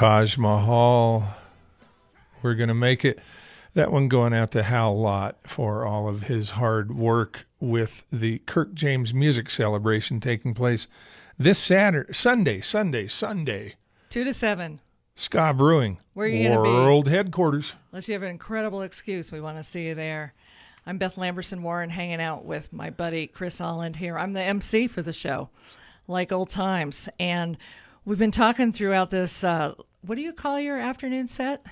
Taj Mahal. We're going to make it. That one going out to Hal Lott for all of his hard work with the Kirk James Music Celebration taking place this Sunday. 2 to 7. Ska Brewing. Where are you going to be? World headquarters. Unless you have an incredible excuse, we want to see you there. I'm Beth Lamberson Warren, hanging out with my buddy Chris Alland here. I'm the MC for the show, like old times. And we've been talking throughout this, what do you call your afternoon set?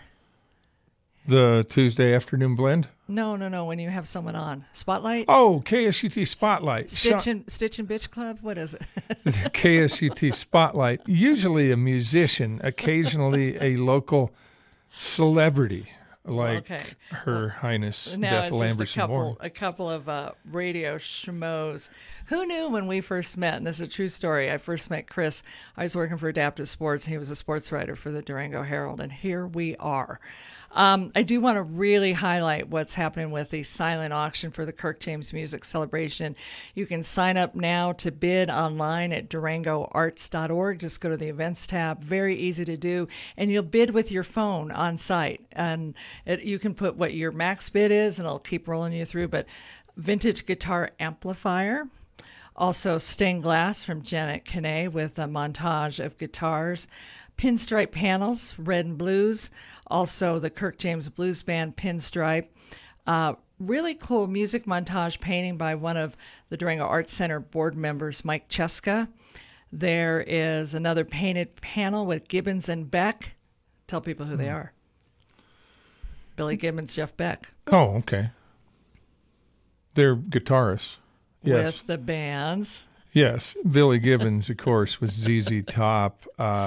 The Tuesday afternoon blend? No. When you have someone on. Spotlight? Oh, KSUT Spotlight. Stitch and Bitch Club? What is it? KSUT Spotlight. Usually a musician, occasionally a local celebrity like Her Highness now Beth it's Lamberson just Warren. a couple of radio schmoes. Who knew when we first met? And this is a true story. I first met Chris. I was working for Adaptive Sports, and he was a sports writer for the Durango Herald, and here we are. I do want to really highlight what's happening with the silent auction for the Kirk James Music Celebration. You can sign up now to bid online at durangoarts.org. Just go to the events tab. Very easy to do. And you'll bid with your phone on site. And you can put what your max bid is, and it'll keep rolling you through. But vintage guitar amplifier. Also stained glass from Janet Kinney with a montage of guitars. Pinstripe panels, red and blues. Also the Kirk James Blues Band pinstripe. Really cool music montage painting by one of the Durango Arts Center board members, Mike Cheska. There is another painted panel with Gibbons and Beck. Tell people who they are. Billy Gibbons, Jeff Beck. Oh, okay. They're guitarists. Yes. With the bands. Yes. Billy Gibbons, of course, was ZZ Top.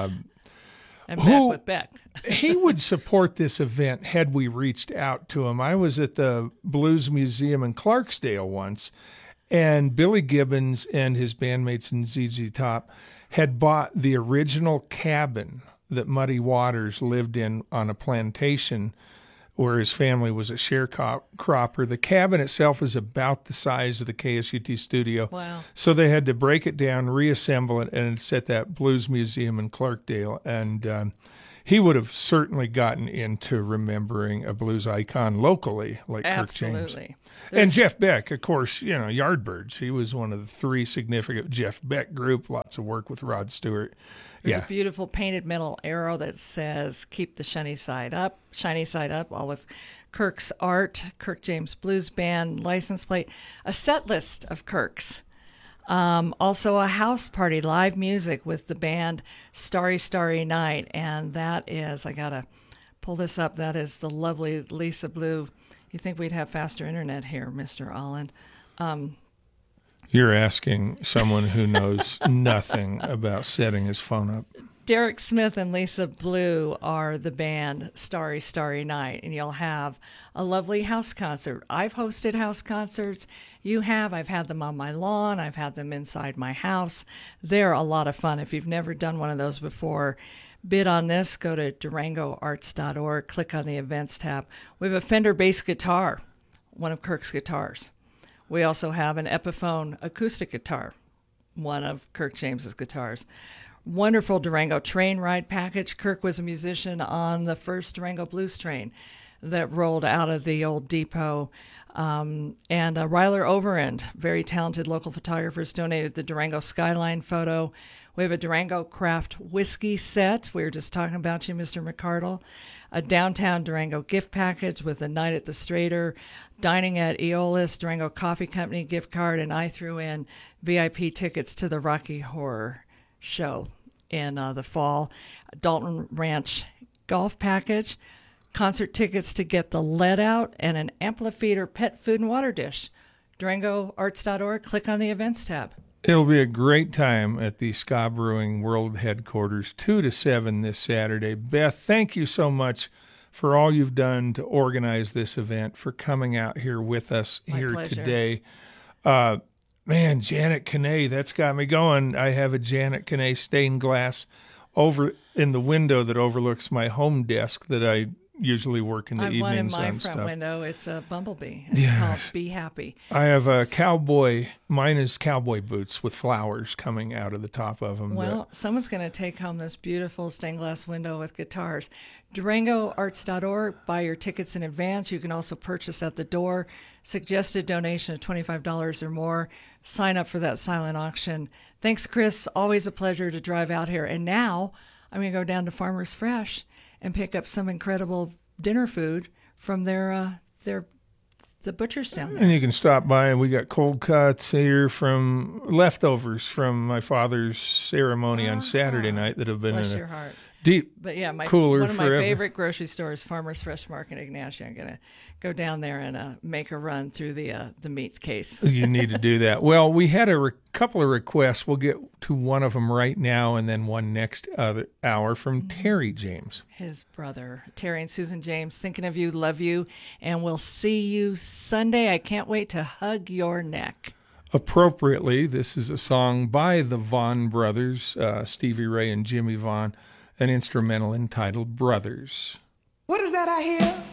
And Beck with Beck. He would support this event had we reached out to him. I was at the Blues Museum in Clarksdale once, and Billy Gibbons and his bandmates in ZZ Top had bought the original cabin that Muddy Waters lived in on a plantation where his family was a sharecropper. The cabin itself is about the size of the KSUT studio. Wow. So they had to break it down, reassemble it, and it's at that Blues Museum in Clarkdale. And he would have certainly gotten into remembering a blues icon locally like Kirk James. Absolutely. And Jeff Beck, of course, Yardbirds. He was one of the three significant Jeff Beck group, lots of work with Rod Stewart. There's a beautiful painted metal arrow that says, keep the shiny side up, all with Kirk's art, Kirk James Blues Band, license plate, a set list of Kirk's. Also a house party, live music with the band Starry, Starry Night. And that is, I got to pull this up, that is the lovely Lisa Blue. You think we'd have faster internet here, Mr. Alland. You're asking someone who knows nothing about setting his phone up. Derek Smith and Lisa Blue are the band Starry, Starry Night, and you'll have a lovely house concert. I've hosted house concerts. You have. I've had them on my lawn. I've had them inside my house. They're a lot of fun. If you've never done one of those before, bid on this. Go to durangoarts.org, click on the events tab. We have a Fender bass guitar, one of Kirk's guitars. We also have an Epiphone acoustic guitar, one of Kirk James's guitars. Wonderful Durango train ride package. Kirk was a musician on the first Durango Blues train that rolled out of the old depot. And Ryler Overend, very talented local photographers, donated the Durango skyline photo. We have a Durango craft whiskey set. We were just talking about you, Mr. McCardle. A downtown Durango gift package with a night at the Strader, dining at Eolus, Durango Coffee Company gift card, and I threw in VIP tickets to the Rocky Horror Show in the fall. Dalton Ranch golf package, concert tickets to Get the Lead Out, and an amphitheater pet food and water dish. DurangoArts.org, click on the events tab. It'll be a great time at the Ska Brewing World Headquarters, 2 to 7 this Saturday. Beth, thank you so much for all you've done to organize this event, for coming out here with us here today. Man, Janet Kinney, that's got me going. I have a Janet Kinney stained glass over in the window that overlooks my home desk that I usually work in the I've one in evenings my on front stuff. window. It's a bumblebee. It's called Be Happy. I have a cowboy. Mine is cowboy boots with flowers coming out of the top of them. Well, someone's going to take home this beautiful stained glass window with guitars. DurangoArts.org. Buy your tickets in advance. You can also purchase at the door. Suggested donation of $25 or more. Sign up for that silent auction. Thanks, Chris. Always a pleasure to drive out here. And now I'm going to go down to Farmer's Fresh and pick up some incredible dinner food from the butchers down there. And you can stop by, and we got cold cuts here from leftovers from my father's ceremony on Saturday night that have been Bless in your a heart. deep But yeah, cooler one of my forever. favorite grocery stores, Farmer's Fresh Market Ignatia. I'm gonna go down there and make a run through the meats case. You need to do that. Well, we had a couple of requests. We'll get to one of them right now, and then one next hour from Terry James. His brother, Terry and Susan James, thinking of you, love you, and we'll see you Sunday. I can't wait to hug your neck. Appropriately, this is a song by the Vaughn brothers, Stevie Ray and Jimmy Vaughn, an instrumental entitled Brothers. What is that I hear?